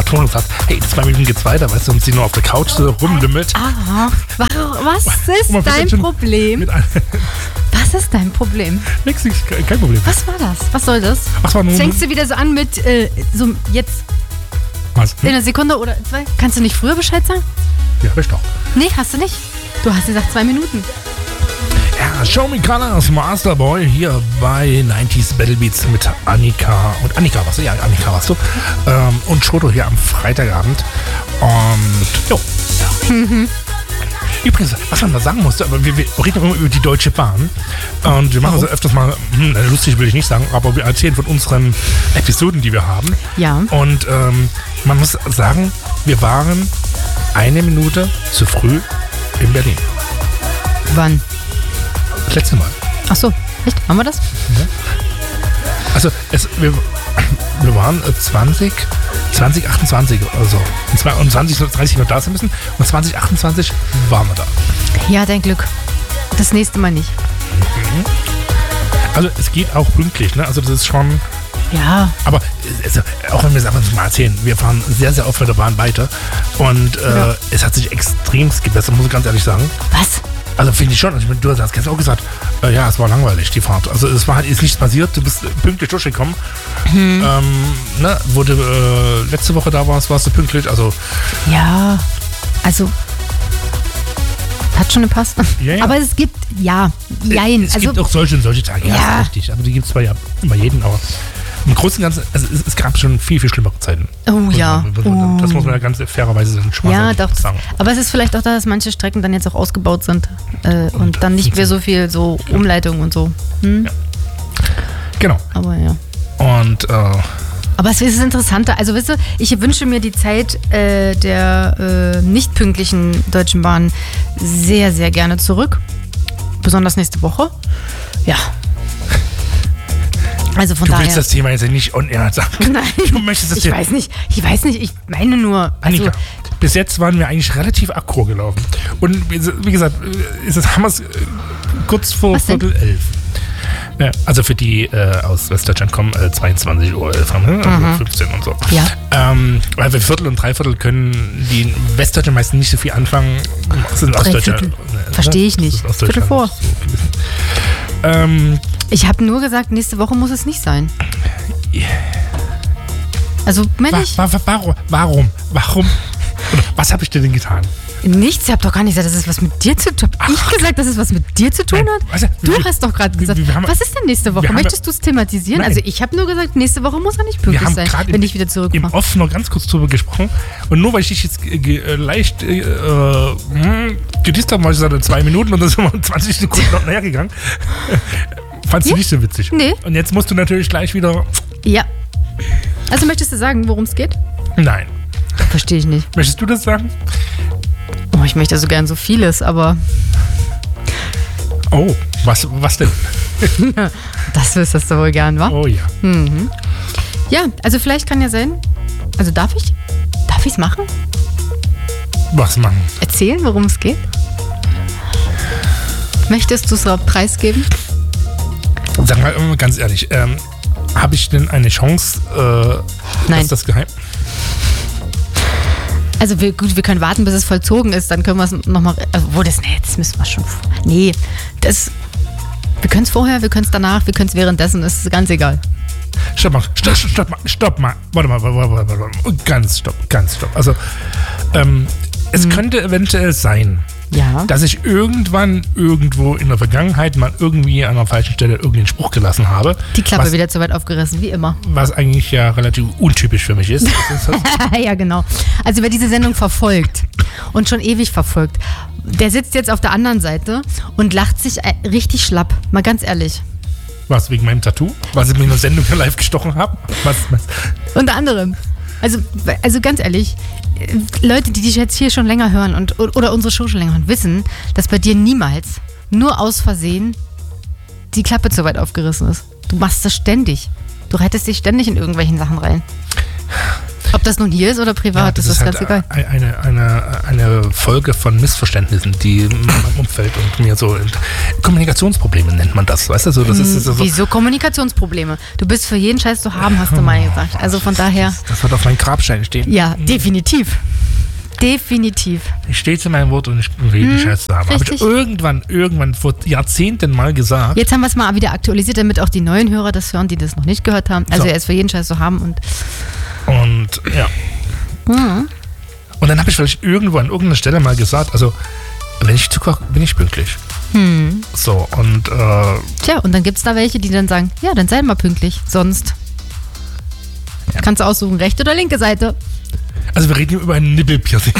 Ton gesagt, hey, 2 Minuten geht's weiter, weißt du, und sie nur auf der Couch so rumlümmelt. Aha. Was ist dein Problem? Was ist dein Problem? Nix, kein Problem. Was war das? Was soll das? Was war nun? Fängst du wieder so an mit, so jetzt Was? in einer Sekunde oder 2? Kannst du nicht früher Bescheid sagen? Ja, hab ich doch. Nee, hast du nicht. Du hast gesagt 2 Minuten. Ja, Show Me Colors, Masterboy hier bei 90s Battle Beats mit Annika. Und Annika warst du? Ja, Annika warst du. Und Schroto hier am Freitagabend. Und, jo. Übrigens, was man da sagen musste, aber wir reden immer über die Deutsche Bahn. Und wir machen so öfters mal, lustig will ich nicht sagen, aber wir erzählen von unseren Episoden, die wir haben. Ja. Und man muss sagen, wir waren 1 Minute zu früh in Berlin. Wann? Das letzte Mal. Ach so, echt? Haben wir das? Ja. Also, wir waren 2028 oder so. Und 2030 noch da sein müssen. Und 2028 waren wir da. Ja, dein Glück. Das nächste Mal nicht. Also, es geht auch pünktlich, ne? Also, das ist schon. Ja. Aber also, auch wenn wir es einfach mal erzählen, wir fahren sehr, sehr oft mit der Bahn weiter. Und es hat sich extremst gebessert, muss ich ganz ehrlich sagen. Was? Also finde ich schon. Also, du hast gestern auch gesagt, ja, es war langweilig, die Fahrt. Also es war halt ist nichts passiert, du bist pünktlich durchgekommen. Wo du letzte Woche da warst du pünktlich. Also ja, also hat schon gepasst. Ja. Aber es gibt, jein. Es gibt auch solche und solche Tage, ja, ist richtig. Aber die gibt es zwar ja immer jeden, aber im Großen und Ganzen, also es gab schon viel, viel schlimmere Zeiten. Oh ja. Das muss man ja ganz fairerweise sagen. Aber es ist vielleicht auch da, dass manche Strecken dann jetzt auch ausgebaut sind und dann nicht mehr so viel so Umleitung und so. Ja. Genau. Aber ja. Und aber es ist interessanter. Also weißt du, ich wünsche mir die Zeit der nicht pünktlichen Deutschen Bahn sehr, sehr gerne zurück. Besonders nächste Woche. Ja. Also von daher. Du willst das Thema jetzt nicht on-air sagen. Nein. Du möchtest das ich weiß nicht. Ich meine nur. Annika, bis jetzt waren wir eigentlich relativ aggro gelaufen. Und wie gesagt, haben wir es kurz vor 10:15. Ja, also für die aus Westdeutschland kommen 22:11 Uhr, also 15 und so. Ja. Weil wir Viertel und Dreiviertel können die in Westdeutschland meistens nicht so viel anfangen. Sind Ostdeutscher. Verstehe ich nicht. Viertel vor. Ich habe nur gesagt, nächste Woche muss es nicht sein. Also, männlich. Warum? Was habe ich dir denn getan? Nichts, ich habe doch gar nicht gesagt, dass es was mit dir zu tun hat. Ich gesagt, dass es was mit dir zu tun hat? Also, du hast doch gerade gesagt, was ist denn nächste Woche? Möchtest du es thematisieren? Nein. Also ich habe nur gesagt, nächste Woche muss er nicht pünktlich sein, wenn ich wieder zurückkomme. Im Off noch ganz kurz drüber gesprochen. Und nur weil ich dich jetzt leicht gedisst habe, weil ich sagte 2 Minuten und dann sind wir 20 Sekunden noch näher gegangen. Fandst du nicht so witzig? Nee. Und jetzt musst du natürlich gleich wieder... Ja. Also möchtest du sagen, worum es geht? Nein. Verstehe ich nicht. Möchtest du das sagen? Oh, ich möchte so gern so vieles, aber... Oh, was denn? Das wüsstest du wohl gern, wa? Oh ja. Mhm. Ja, also vielleicht kann ja sein... Also darf ich es machen? Was machen? Erzählen, worum es geht? Möchtest du es überhaupt preisgeben? Sag mal ganz ehrlich, habe ich denn eine Chance, Nein. dass das geheim... Also wir können warten, bis es vollzogen ist, dann können wir es nochmal... das müssen wir schon... Nee, wir können es vorher, wir können es danach, wir können es währenddessen, das ist ganz egal. Stopp mal. Warte mal. Ganz stopp. Also, es könnte eventuell sein, dass ich irgendwann, irgendwo in der Vergangenheit mal irgendwie an einer falschen Stelle irgendeinen Spruch gelassen habe. Die Klappe wieder zu weit aufgerissen, wie immer. Was eigentlich ja relativ untypisch für mich ist. Ja, genau. Also wer diese Sendung verfolgt und schon ewig verfolgt, der sitzt jetzt auf der anderen Seite und lacht sich richtig schlapp. Mal ganz ehrlich. Was, wegen meinem Tattoo? Was ich mir in der Sendung live gestochen habe? Was? Unter anderem. Also ganz ehrlich, Leute, die dich jetzt hier schon länger hören oder unsere Show schon länger hören, wissen, dass bei dir niemals, nur aus Versehen, die Klappe zu weit aufgerissen ist. Du machst das ständig. Du rettest dich ständig in irgendwelchen Sachen rein. Ob das nun hier ist oder privat, das ist ganz egal. Eine Folge von Missverständnissen, die in meinem Umfeld und mir so Kommunikationsprobleme nennt man das, weißt du? So, das ist so. Wieso Kommunikationsprobleme? Du bist für jeden Scheiß zu haben, hast du mal gesagt. Also von daher. Das wird auf meinem Grabstein stehen. Ja, definitiv. Definitiv. Ich stehe zu meinem Wort und ich will jeden Scheiß zu haben. Habe ich irgendwann vor Jahrzehnten mal gesagt. Jetzt haben wir es mal wieder aktualisiert, damit auch die neuen Hörer das hören, die das noch nicht gehört haben. Also er ist für jeden Scheiß zu haben und ja. Mhm. Und dann habe ich vielleicht irgendwo an irgendeiner Stelle mal gesagt, also wenn ich zukoche, bin ich pünktlich. So, und tja, und dann gibt es da welche, die dann sagen, ja, dann sei mal pünktlich, sonst kannst du aussuchen, rechte oder linke Seite. Also wir reden hier über ein Nippelpiercing.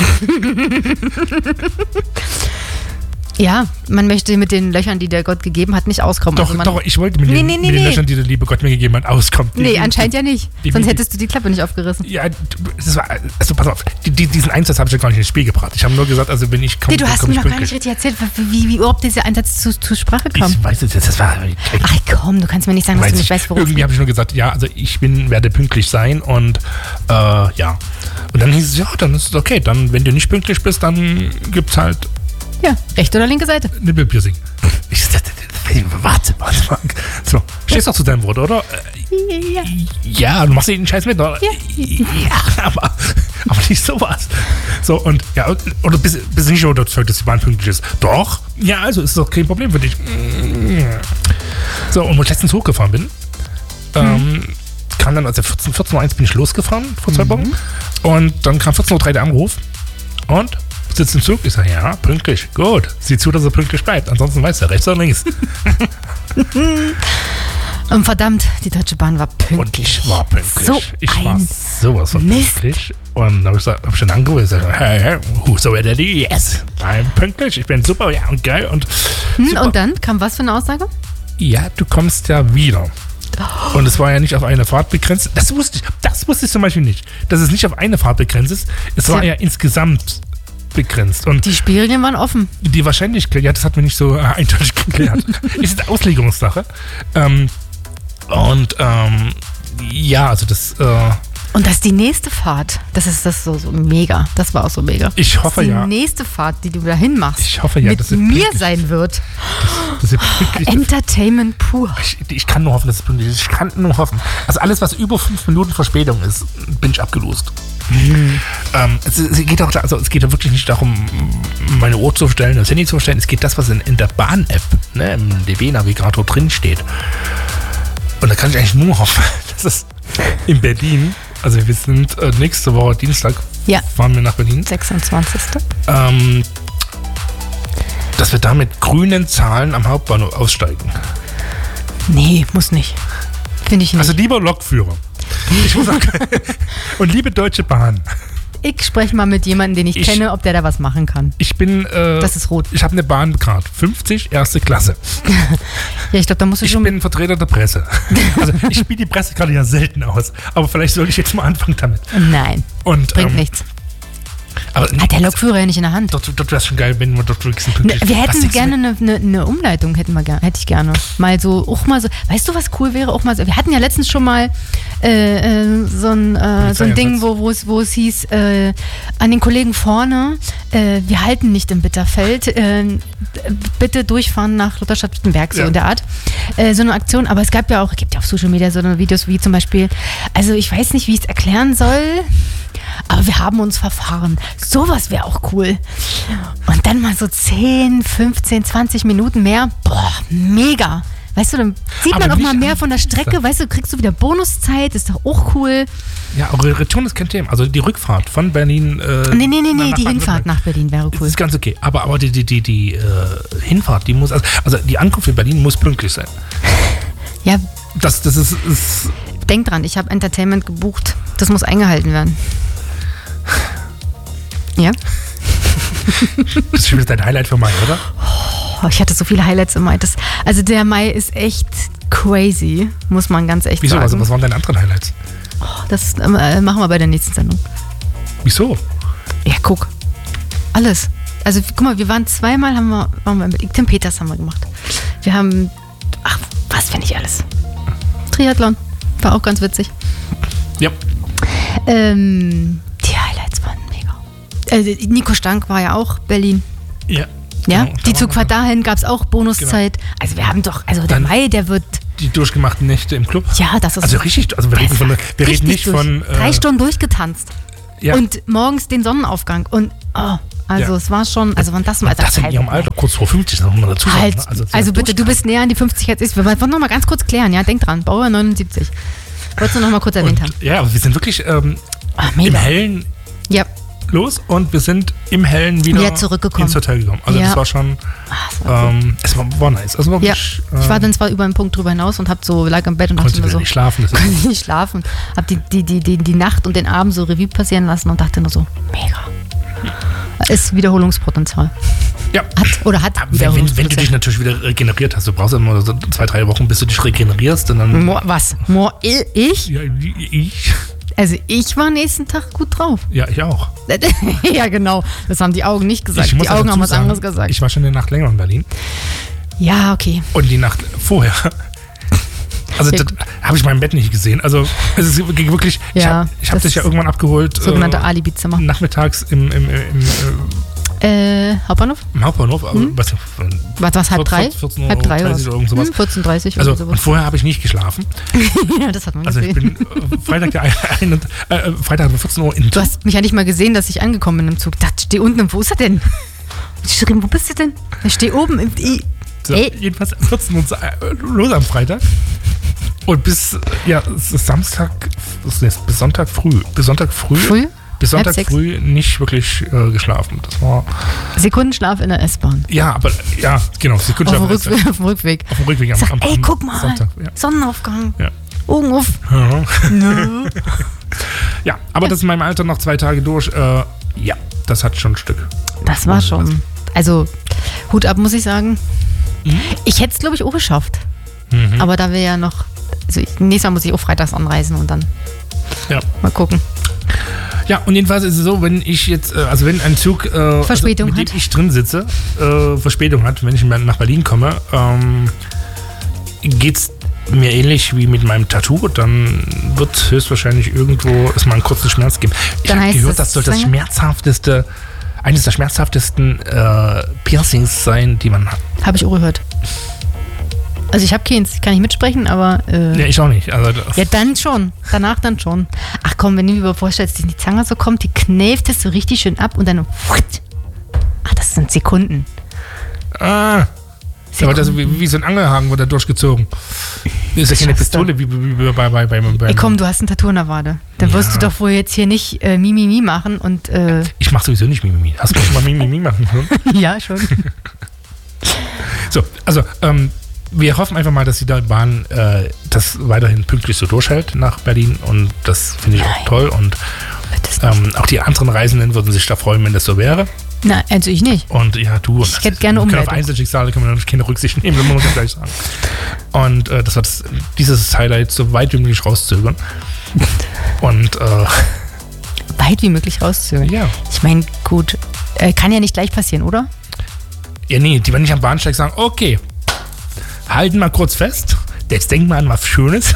Ja, man möchte mit den Löchern, die der Gott gegeben hat, nicht auskommen. Doch, ich wollte mit den Löchern, die der liebe Gott mir gegeben hat, auskommen. Anscheinend ja nicht. Sonst hättest du die Klappe nicht aufgerissen. Ja, das war, also pass auf, diesen Einsatz habe ich ja gar nicht ins Spiel gebracht. Ich habe nur gesagt, also wenn ich komme, du hast mir noch gar nicht richtig erzählt, wie überhaupt dieser Einsatz zur Sprache kam. Ich weiß es jetzt, das war... Ach komm, du kannst mir nicht sagen, dass du nicht weißt, worum irgendwie habe ich nur gesagt, ja, also ich werde pünktlich sein und ja. Und dann hieß es, ja, dann ist es okay. Dann, wenn du nicht pünktlich bist, dann gibt's halt... Ja, rechte oder linke Seite. Nippelpiercing. Warte. So, stehst doch zu deinem Wort, oder? Ja. Ja, du machst den Scheiß mit, oder? Ja, aber nicht sowas. So, und ja, oder bist du nicht überzeugt, dass die Bahn pünktlich ist? Doch. Ja, also ist doch kein Problem für dich. So, und wo ich letztens hochgefahren bin, kam dann, also 14.01 Uhr bin ich losgefahren, vor 2 Wochen. Und dann kam 14.03 Uhr der Anruf. Und sitzt im Zug, ich sage, ja, pünktlich, gut. Sieh zu, dass er pünktlich bleibt. Ansonsten weiß er, rechts oder links. Und verdammt, die Deutsche Bahn war pünktlich. Und ich war pünktlich. Ich war sowas von pünktlich. Und dann habe ich dann angerufen und gesagt, hey, who's so ready? Yes, I'm pünktlich, ich bin super, ja, und geil. Und dann kam was für eine Aussage? Ja, du kommst ja wieder. Und es war ja nicht auf eine Fahrt begrenzt. Das wusste ich zum Beispiel nicht. Dass es nicht auf eine Fahrt begrenzt ist. Es war ja insgesamt begrenzt. Und die Spielregeln waren offen. Die Wahrscheinlichkeit, ja, das hat mir nicht so eindeutig geklärt. Ist eine Auslegungssache. Ja, also das... Und das ist die nächste Fahrt. Das ist das so mega. Das war auch so mega. Ich hoffe ja. Die nächste Fahrt, die du dahin machst. Ich hoffe ja, dass es mir sein wird. Das Entertainment pur. Ich kann nur hoffen, dass es pünktlich ist. Ich kann nur hoffen. Also alles, was über 5 Minuten Verspätung ist, bin ich abgelost. Es geht auch, also es geht ja wirklich nicht darum, meine Uhr zu stellen, das Handy zu stellen. Es geht das, was in der Bahn-App, ne, im DB-Navigator drin steht. Und da kann ich eigentlich nur hoffen, dass es in Berlin, also wir sind nächste Woche Dienstag, fahren wir nach Berlin. 26. Dass wir da mit grünen Zahlen am Hauptbahnhof aussteigen. Nee, muss nicht. Finde ich nicht. Also lieber Lokführer. Ich muss sagen, und liebe Deutsche Bahn. Ich spreche mal mit jemandem, den ich kenne, ob der da was machen kann. Ich bin... das ist rot. Ich habe eine Bahncard. 50, erste Klasse. Ja, ich glaube, da musst du schon... Ich bin Vertreter der Presse. Also ich spiele die Presse gerade ja selten aus. Aber vielleicht sollte ich jetzt mal anfangen damit. Nein, bringt nichts. Aber hat der Lokführer ja nicht in der Hand. Dort wäre es schon geil, wenn wir dort wirklich pünktlich... Wir hätten gerne eine Umleitung, hätte ich gerne. Mal so, weißt du, was cool wäre? Auch mal so, wir hatten ja letztens schon mal so ein Ding, wo es hieß, an den Kollegen vorne, wir halten nicht im Bitterfeld, bitte durchfahren nach Lutherstadt-Wittenberg, so in der Art. So eine Aktion, aber es gibt ja auf Social Media so eine Videos wie zum Beispiel, also ich weiß nicht, wie ich es erklären soll, aber wir haben uns verfahren. Sowas wäre auch cool. Und dann mal so 10, 15, 20 Minuten mehr. Boah, mega. Weißt du, dann sieht man auch mal mehr von der Strecke. Weißt du, kriegst du wieder Bonuszeit. Ist doch auch cool. Ja, aber Return ist kein Thema. Also die Rückfahrt von Berlin... Nee, die Hinfahrt nach Berlin wäre cool. Das ist ganz okay. Aber die Hinfahrt, die muss... Also die Ankunft in Berlin muss pünktlich sein. Ja. Das ist... Denk dran, ich habe Entertainment gebucht. Das muss eingehalten werden. Ja? Das ist schon dein Highlight für Mai, oder? Oh, ich hatte so viele Highlights im Mai. Also der Mai ist echt crazy, muss man ganz echt sagen. Wieso? Also was waren deine anderen Highlights? Oh, das machen wir bei der nächsten Sendung. Wieso? Ja, guck. Alles. Also guck mal, wir waren zweimal, waren wir mit Tim Peters haben wir gemacht. Wir haben, was finde ich alles? Triathlon. War auch ganz witzig. Ja. Die Highlights waren mega. Nico Stank war ja auch Berlin. Ja. Ja, genau, die Zugfahrt dahin gab es auch Bonuszeit. Genau. Also wir haben doch, also der Mai, der wird... Die durchgemachten Nächte im Club. Ja, das ist... Also richtig, also wir reden nicht von... 3 Stunden durchgetanzt. Ja. Und morgens den Sonnenaufgang. Und es war schon, also wenn das mal... Das in ihrem Alter, kurz vor 50, noch mal dazu sagen. Halt, also bitte, du bist näher an die 50 als ich. Wir wollen noch mal ganz kurz klären, ja, denk dran, Baujahr 79. Wolltest du noch mal kurz erwähnt haben. Ja, aber wir sind wirklich im Hellen... Ja. Los und wir sind im Hellen wieder zurückgekommen. Ins Hotel gekommen. Also das war schon, es war nice. Also wirklich, ich war dann zwar über einen Punkt drüber hinaus und lag im Bett und dachte mir so, nicht schlafen. Konnte nicht schlafen. Hab die Nacht und den Abend so Revue passieren lassen und dachte nur so, mega. Ist Wiederholungspotenzial. Ja. Hat wenn du dich natürlich wieder regeneriert hast, du brauchst immer so 2-3 Wochen, bis du dich regenerierst. Und dann was? Ich? Ja, ich. Also ich war nächsten Tag gut drauf. Ja, ich auch. Ja, genau. Das haben die Augen nicht gesagt. Die Augen haben was anderes gesagt. Ich war schon eine Nacht länger in Berlin. Ja, okay. Und die Nacht vorher. Also das habe ich mein Bett nicht gesehen. Also es ist wirklich, ja, ich habe dich ja irgendwann abgeholt. Sogenannte Alibi-Zimmer. Nachmittags im Hauptbahnhof? Im Hauptbahnhof, was, halb 3? 14:30 halb 3 oder sowas. 14:30 oder sowas. Und vorher habe ich nicht geschlafen. Ja, das hat man gesehen. Also ich bin Freitag um 14 Uhr in Du hast mich ja nicht mal gesehen, dass ich angekommen bin im Zug. Ich stehe unten, wo ist er denn? Ich schrieb, wo bist du denn? Ich stehe oben im... Jedenfalls 14 Uhr los am Freitag. Und bis Sonntag früh. Bis Sonntag früh nicht wirklich geschlafen. Das war Sekundenschlaf in der S-Bahn. Ja, aber genau, Sekundenschlaf. Auf dem Rückweg. Am guck mal, Sonntag, Sonnenaufgang. Ja. Augen auf. Ja. Ja, aber das in meinem Alter noch 2 Tage durch. Das hat schon ein Stück. Das war schon. Also, Hut ab, muss ich sagen. Ich hätte es, glaube ich, auch geschafft. Aber da wir ja noch... Also nächstes Mal muss ich auch freitags anreisen und dann mal gucken. Ja, und jedenfalls ist es so, wenn ich jetzt, wenn ein Zug, Verspätung mit dem ich drin sitze, Verspätung hat, wenn ich nach Berlin komme, geht's mir ähnlich wie mit meinem Tattoo, dann wird höchstwahrscheinlich irgendwo es mal einen kurzen Schmerz geben. Ich habe gehört, das soll eines der schmerzhaftesten Piercings sein, die man hat. Habe ich auch gehört. Also ich habe keins, kann ich mitsprechen, aber... ja, ich auch nicht. Also ja, dann schon. Danach dann schon. Ach komm, wenn du dir vorstellst, die Zange so kommt, die knäft es so richtig schön ab und dann... das sind Sekunden. Aber das wie so ein Angelhaken wird da durchgezogen. Das ist ja keine Pistole wie bei komm, du hast ein Tattoo in der Wade. Dann wirst du doch wohl jetzt hier nicht Mimimi machen und... Ich mach sowieso nicht Mimimi. Hast du schon mal Mimimi machen können? Ja, schon. So, also, wir hoffen einfach mal, dass die Bahn das weiterhin pünktlich so durchhält nach Berlin und das finde ich auch toll und auch die anderen Reisenden würden sich da freuen, wenn das so wäre. Nein, also ich nicht. Und ja, du. Ich hätte gerne Umleitung. Auf Einzelschicksale kann man natürlich keine Rücksicht nehmen, muss man gleich sagen. Und das wird dieses Highlight so weit wie möglich rauszögern. Und weit wie möglich rauszögern? Ja. Ich meine, gut, kann ja nicht gleich passieren, oder? Ja, nee, die werden nicht am Bahnsteig sagen, okay, halten mal kurz fest, jetzt denken wir an was Schönes.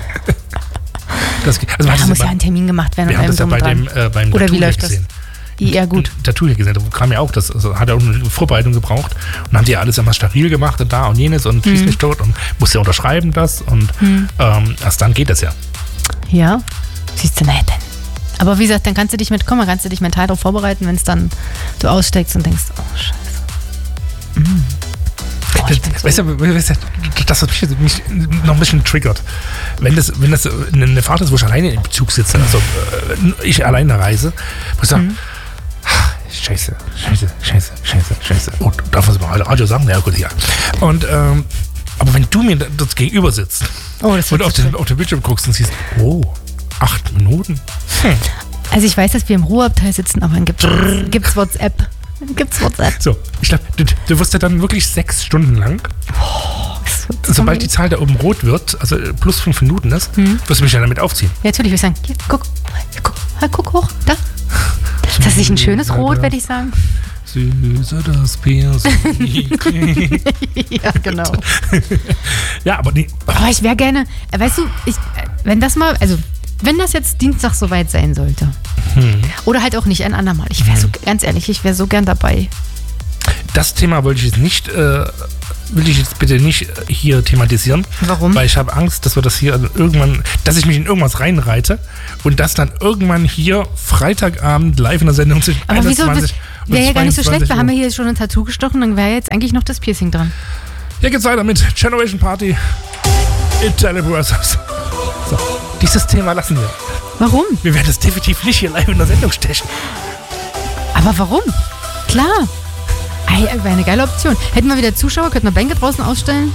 Da muss ja ein Termin gemacht werden. Wir haben das ja beim oder wie läuft das? Ja, gut. Tattoo hier gesehen, da kam ja auch, das hat ja auch eine Vorbereitung gebraucht und haben die ja alles immer steril gemacht und da und jenes und schieß nicht tot und musste ja unterschreiben das und erst dann geht das ja. Ja, siehst du, naja, denn. Aber wie gesagt, dann kannst du dich mental darauf vorbereiten, wenn es dann du aussteigst und denkst, oh Scheiße. Weißt du, das hat mich noch ein bisschen triggert. Wenn das eine Fahrt ist, wo ich alleine im Zug sitze, also ich alleine reise, wo ich sage, Scheiße. Oh, darf man es mal Radio sagen? Ja, gut, ja. Und, aber wenn du mir das gegenüber sitzt und auf den Bildschirm guckst und siehst, 8 Minuten? Also ich weiß, dass wir im Ruheabteil sitzen, aber dann gibt's WhatsApp. So, ich glaube, du wirst ja dann wirklich 6 Stunden lang, sobald die Zahl da oben rot wird, also plus 5 Minuten ist, wirst du mich ja damit aufziehen. Ja, natürlich, ich würde sagen, guck hoch, da. Ist das nicht ein schönes Rot, werde ich sagen? Süße das Piercing. Ja, genau. Ja, aber nee. Aber ich wäre gerne, weißt du, wenn das mal, also wenn das jetzt Dienstag soweit sein sollte. Oder halt auch nicht, ein andermal. Ich wäre ganz ehrlich, ich wäre so gern dabei. Das Thema wollte ich jetzt nicht, will ich jetzt bitte nicht hier thematisieren. Warum? Weil ich habe Angst, dass wir das hier irgendwann, dass ich mich in irgendwas reinreite und das dann irgendwann hier Freitagabend live in der Sendung zwischen 21 und wäre ja gar nicht so schlecht, wir Uhr. haben ja hier schon ein Tattoo gestochen, dann wäre jetzt eigentlich noch das Piercing dran. Hier geht's weiter mit Generation Party Italian Brothers. So, dieses Thema lassen wir. Warum? Wir werden es definitiv nicht hier live in der Sendung stechen. Aber warum? Klar. Wäre eine geile Option. Hätten wir wieder Zuschauer, könnten wir Bänke draußen ausstellen?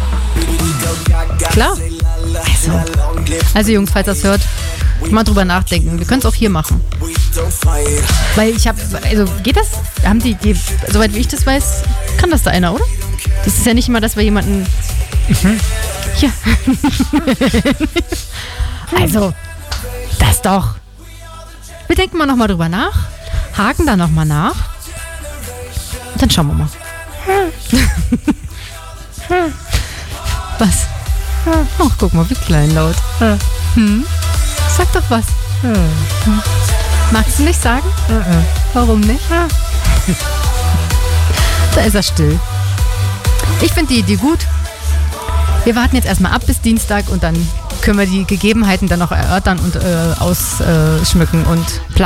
Klar. Also Jungs, falls das hört, mal drüber nachdenken. Wir können es auch hier machen. Weil ich habe, also geht das? Haben die, soweit wie ich das weiß, kann das da einer, oder? Das ist ja nicht immer, dass wir jemanden... Ja. Also, das doch. Wir denken mal nochmal drüber nach, haken da nochmal nach. Und dann schauen wir mal. Was? Ach, guck mal, wie kleinlaut. Sag doch was. Magst du nicht sagen? Warum nicht? Da ist er still. Ich finde die Idee gut. Wir warten jetzt erstmal ab bis Dienstag und dann können wir die Gegebenheiten dann noch erörtern und ausschmücken und planen.